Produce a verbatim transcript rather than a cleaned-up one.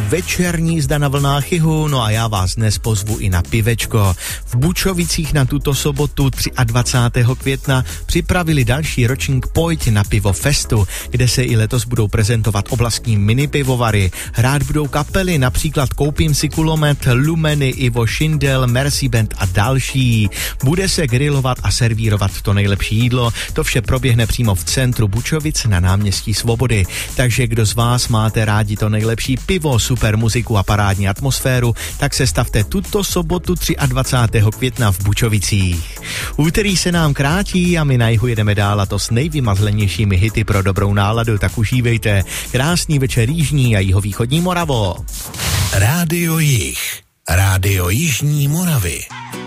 večerní jízda na vlnách jihu, no a já vás dnes pozvu i na pivečko. V Bučovicích na tuto sobotu dvacátého třetího května připravili další ročník Pojď na pivo festu, kde se i letos budou prezentovat oblastní mini pivovary. Hrát budou kapely, například Koupím si kulomet, Lumeny, Ivo Šindel, Mercy Band a další. Bude se grilovat a servírovat to nejlepší jídlo. To vše proběhne přímo v centru Bučovic na náměstí Svobody. Takže kdo z vás máte rádi to nejlepší pivo, super muziku a parádní atmosféru, tak se stavte tuto sobotu dvacátého třetího května v Bučovicích. Úterý se nám krátí a my na jihu jedeme dál, a to s nejvymazlenějšími hity pro dobrou náladu, tak užívejte. Krásný večer Jižní a jihovýchodní Moravo. Rádio Jih, Rádio Jižní Moravy.